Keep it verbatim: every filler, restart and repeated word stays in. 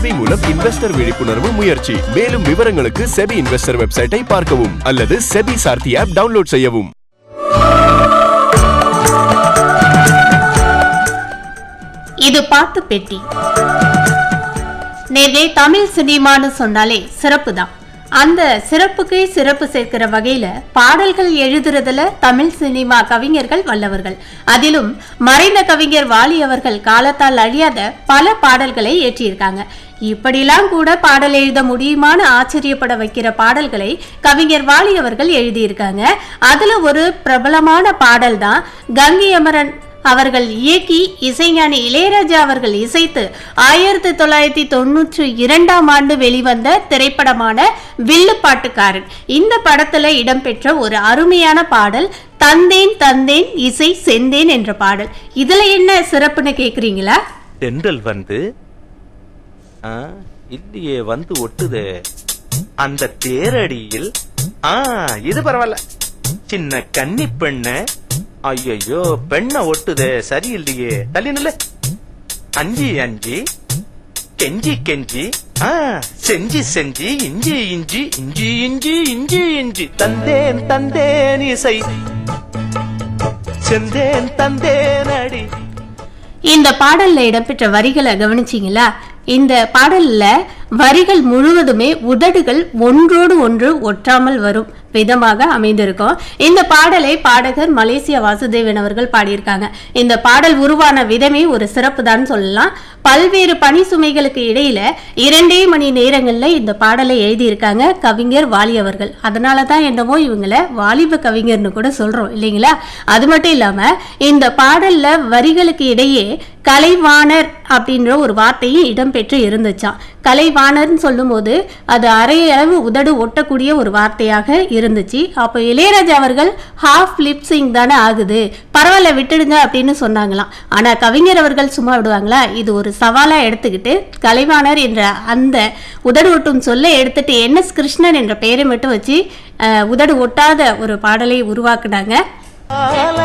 SEBI மூலம் investor விழிப்புணர்வு முயற்சி. மேலும் விவரங்களுக்கு செபி இன்வெஸ்டர் வெப்சைட்டை பார்க்கவும் அல்லது செபி சார்த்தி ஆப் டவுன்லோட் செய்யவும். இது பாட்டு பெட்டி. நேரே தமிழ் சினிமான்னு சொன்னாலே சிறப்பு தான். அந்த சிறப்புக்கு சிறப்பு சேர்க்கிற வகையில பாடல்கள் எழுதுறதுல தமிழ் சினிமா கவிஞர்கள் வல்லவர்கள். அதிலும் மறைந்த கவிஞர் வாலி அவர்கள் காலத்தால் அழியாத பல பாடல்களை ஏற்றியிருக்காங்க. இப்படிலாம் கூட பாடல் எழுத முடியுமான்னு ஆச்சரியப்பட வைக்கிற பாடல்களை கவிஞர் வாலி அவர்கள் எழுதியிருக்காங்க. அதுல ஒரு பிரபலமான பாடல் தான் கங்கை அமரன் அவர்கள் இயக்கி இசைஞானி இளையராஜா அவர்கள் இசைத்து ஆயிரத்தி தொள்ளாயிரத்தி தொண்ணூற்றி இரண்டாம் ஆண்டு வெளிவந்த திரைப்படமான வில்லுப்பாட்டுக்காரன். இந்த படத்துல இடம்பெற்ற ஒரு அருமையான பாடல் தந்தேன் தந்தேன் இசை செந்தேன் என்ற பாடல். இதுல என்ன சிறப்புன்னு கேக்குறீங்களா? தென்றல் வந்து இல்லையே வந்து ஒட்டுதே அந்த தேரடியில். ஆ இது பரவாயில்ல. சின்ன கன்னி பெண்ண ஐயோ பெண்ண ஒட்டுதே சரியில்லையே தள்ளி நில்ல. அஞ்சி அஞ்சி கெஞ்சி கெஞ்சி செஞ்சி செஞ்சி இஞ்சி இஞ்சி இஞ்சி இஞ்சி இஞ்சி இஞ்சி தந்தேன் தந்தேன் இசை செந்தேன் தந்தேன் அடி. இந்த பாடல்ல இடம்பெற்ற வரிகளை கவனிச்சீங்களா? இந்த பாடல்ல வரிகள் முழுவதுமே உதடுகள் ஒன்றோடு ஒன்று ஒற்றாமல் வரும் விதமாக அமைந்திருக்கும். இந்த பாடலை பாடகர் மலேசியா வாசுதேவன் அவர்கள் பாடியிருக்காங்க. இந்த பாடல் உருவான விதமே ஒரு சிறப்பு தான் சொல்லலாம். பல்வேறு பணி சுமைகளுக்கு இடையில இரண்டே மணி நேரங்கள்ல இந்த பாடலை எழுதியிருக்காங்க கவிஞர் வாலி அவர்கள். அதனாலதான் என்னமோ இவங்களை வாலிப கவிஞர்னு கூட சொல்றோம் இல்லைங்களா? அது மட்டும் இல்லாம இந்த பாடல்ல வரிகளுக்கு இடையே கலைவாணர் அப்படின்ற ஒரு வார்த்தையும் இடம்பெற்று இருந்துச்சாம். கலைவாணர்னு சொல்லும் போது அது அரையளவு உதடு ஒட்டக்கூடிய ஒரு வார்த்தையாக இருந்துச்சு. அப்போ இளையராஜா அவர்கள் ஹாஃப் லிப்சிங் தானே ஆகுது, பரவாயில்ல விட்டுடுங்க அப்படின்னு சொன்னாங்களாம். ஆனா கவிஞர் அவர்கள் சும்மா விடுவாங்களா? இது ஒரு சவாலா எடுத்துக்கிட்டு கலைவாணர் என்ற அந்த உதடு ஒட்டும் சொல்ல எடுத்துட்டு என் எஸ் கிருஷ்ணன் என்ற பெயரை மட்டும் வச்சு உதடு ஒட்டாத ஒரு பாடலை உருவாக்குனாங்க.